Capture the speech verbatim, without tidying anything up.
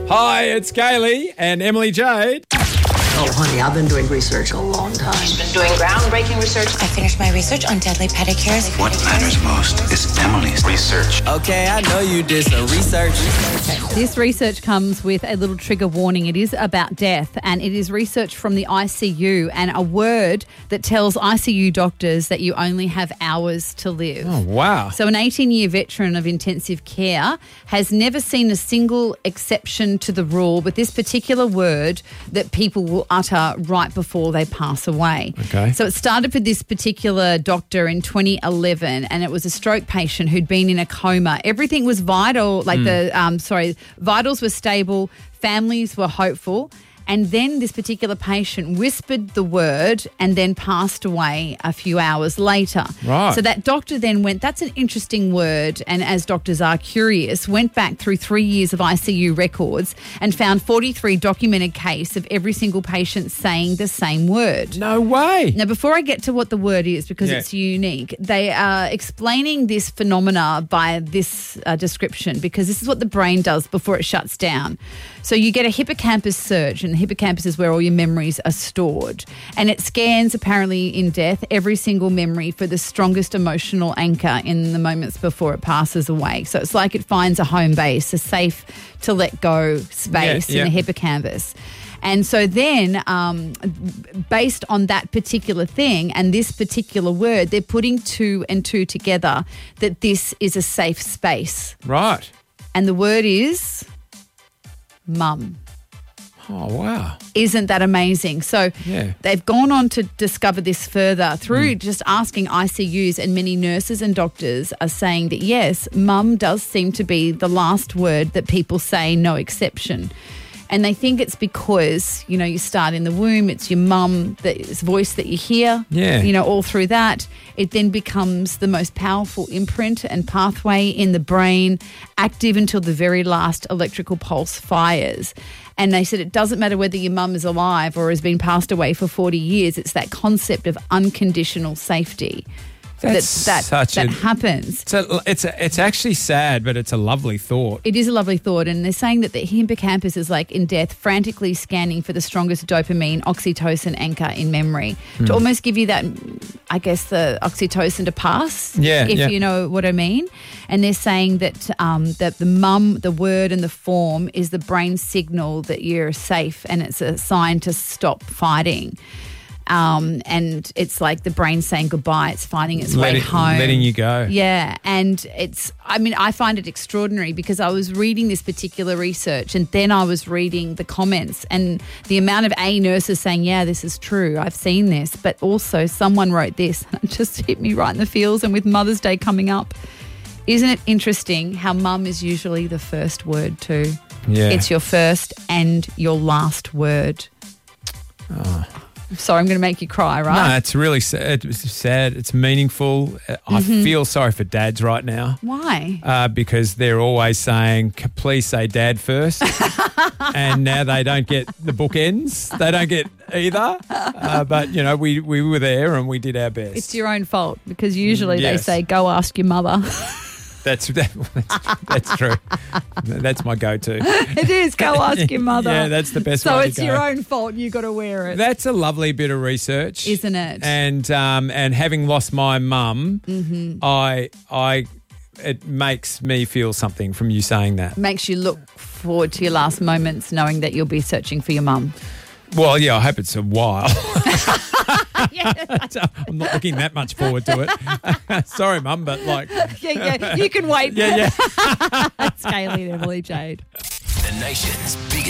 Hi, it's Kaylee and Emily Jade. Oh, honey, I've been doing research a long time. She's been doing groundbreaking research. I finished my research on deadly pedicures. What matters most is Emily's research. Okay, I know you did some research. This research comes with a little trigger warning. It is about death, and it is research from the I C U and a word that tells I C U doctors that you only have hours to live. Oh, wow. So an eighteen-year veteran of intensive care has never seen a single exception to the rule with this particular word that people will utter right before they pass away. Okay. So it started for this particular doctor in twenty eleven, and it was a stroke patient who'd been in a coma. Everything was vital, like the, um, sorry, vitals were stable, families were hopeful. And then this particular patient whispered the word and then passed away a few hours later. Right. So that doctor then went, that's an interesting word, and as doctors are curious, went back through three years of I C U records and found forty-three documented cases of every single patient saying the same word. No way. Now, before I get to what the word is, because Yeah. it's unique, they are explaining this phenomena by this uh, description, because this is what the brain does before it shuts down. So you get a hippocampus surge, and the hippocampus is where all your memories are stored. And it scans, apparently in death, every single memory for the strongest emotional anchor in the moments before it passes away. So it's like it finds a home base, a safe to let go space Yeah, yeah. in the hippocampus. And so then, um, based on that particular thing and this particular word, they're putting two and two together that this is a safe space. Right. And the word is mum. Oh, wow. Isn't that amazing? So Yeah. they've gone on to discover this further through just asking I C Us, and many nurses and doctors are saying that, yes, mum does seem to be the last word that people say, no exception. And they think it's because, you know, you start in the womb, it's your mum, this voice that you hear, Yeah. you know, all through that. It then becomes the most powerful imprint and pathway in the brain, active until the very last electrical pulse fires. And they said it doesn't matter whether your mum is alive or has been passed away for forty years. It's that concept of unconditional safety That's that, that, such that a- happens. It's a, it's a, it's actually sad, but it's a lovely thought. It is a lovely thought, and they're saying that the hippocampus is like in death, frantically scanning for the strongest dopamine, oxytocin anchor in memory Hmm. to almost give you that, I guess, the oxytocin to pass, Yeah, if yeah. you know what I mean. And they're saying that um, that the mum, the word and the form is the brain signal that you're safe, and it's a sign to stop fighting. Um, and it's like the brain saying goodbye. It's finding its way Letting- home. letting you go. Yeah. And it's, I mean, I find it extraordinary because I was reading this particular research and then I was reading the comments and the amount of A nurses saying, yeah, this is true. I've seen this. But also someone wrote this and it just hit me right in the feels. And with Mother's Day coming up, isn't it interesting how mum is usually the first word too? Yeah. It's your first and your last word. Oh. Sorry, I'm going to make you cry, right? No, it's really sad. It's sad. It's meaningful. I Mm-hmm. feel sorry for dads right now. Why? Uh, because they're always saying, "C- please say dad first." And now they don't get the bookends. They don't get either. Uh, but, you know, we, we were there and we did our best. It's your own fault because usually Yes. they say, go ask your mother. That's, that, that's that's true. That's my go-to. It is, go ask your mother. Yeah, that's the best So way to it's go. your own fault. You got to wear it. That's a lovely bit of research, Isn't it? And um, and having lost my mum, Mm-hmm. I I it makes me feel something from you saying that. Makes you look forward to your last moments knowing that you'll be searching for your mum. Well, yeah, I hope it's a while. yeah, I'm not looking that much forward to it. Sorry, mum, but like, yeah, you can wait. yeah, yeah. That's Kaylee and Emily Jade. The nation's biggest